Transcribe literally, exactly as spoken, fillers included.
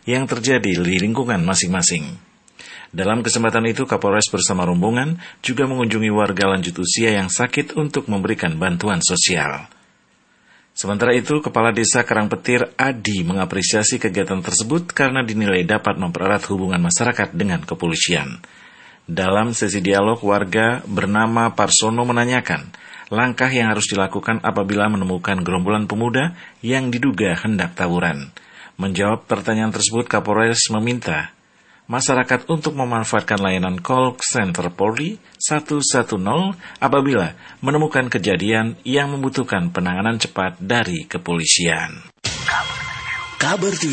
yang terjadi di lingkungan masing-masing. Dalam kesempatan itu, Kapolres bersama rombongan juga mengunjungi warga lanjut usia yang sakit untuk memberikan bantuan sosial. Sementara itu, Kepala Desa Karangpetir Adi mengapresiasi kegiatan tersebut karena dinilai dapat mempererat hubungan masyarakat dengan kepolisian. Dalam sesi dialog, warga bernama Parsono menanyakan langkah yang harus dilakukan apabila menemukan gerombolan pemuda yang diduga hendak tawuran. Menjawab pertanyaan tersebut, Kapolres meminta masyarakat untuk memanfaatkan layanan call center Polri satu satu nol apabila menemukan kejadian yang membutuhkan penanganan cepat dari kepolisian. Kabar